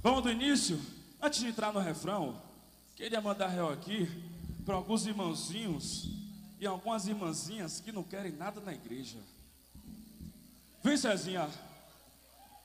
Vamos do início? Antes de entrar no refrão, queria mandar réu aqui para alguns irmãozinhos e algumas irmãzinhas que não querem nada na igreja. Vem, Cezinha.